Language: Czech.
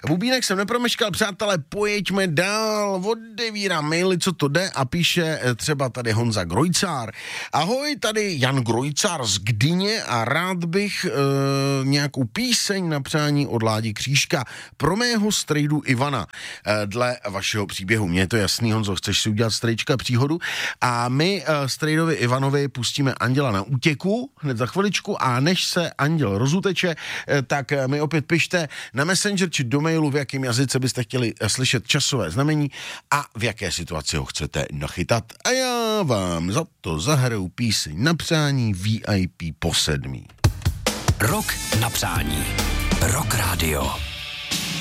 Bubínek jsem nepromeškal, přátelé, pojďme dál, odevírám maily, co to jde a píše třeba tady Honza Grojcár. Ahoj, tady Jan Grojcár z Gdyně a rád bych nějakou píseň na přání od Ládi Křížka pro mého strejdu Ivana. Dle vašeho příběhu, mně je to jasný, Honzo, chceš si udělat strejčka příhodu a my strejdovi Ivanovi pustíme Anděla na útěku hned za chviličku a než se Anděl rozuteče, tak mi opět pište na Messenger či do mailu, v jakém jazyce byste chtěli slyšet časové znamení a v jaké situaci ho chcete nachytat. A já vám za to zahraju píseň na přání VIP po 7. Rok na přání. Rock Radio.